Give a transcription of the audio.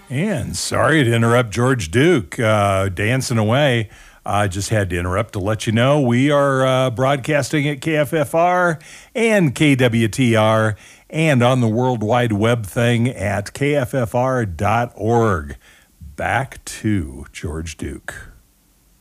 And sorry to interrupt George Duke dancing away. I just had to interrupt to let you know we are broadcasting at KFFR and KWTR and on the World Wide Web thing at kffr.org. Back to George Duke.